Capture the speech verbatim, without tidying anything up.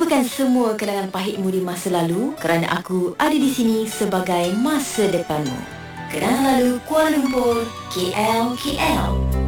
Lupakan semua kenangan pahitmu di masa lalu, kerana aku ada di sini sebagai masa depanmu. Kenangan lalu Kuala Lumpur, K L, K L.